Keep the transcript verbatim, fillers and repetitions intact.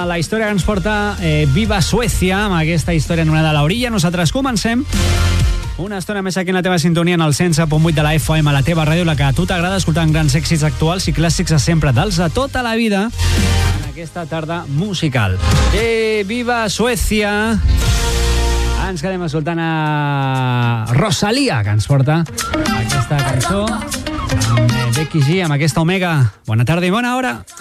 la història que ens porta eh, Viva Suècia, amb aquesta història anomenada La Orilla. Nosaltres comencem una estona més aquí en la teva sintonia, en el cent set punt vuit de la F M, a la teva ràdio, la que a tu t'agrada, escoltant grans èxits actuals i clàssics de sempre, dels de tota la vida, en aquesta tarda musical. Eh, Viva Suècia! Ens quedem escoltant a Rosalia, que ens porta aquesta cançó amb Becky G, amb aquesta Omega. Bona tarda i bona hora.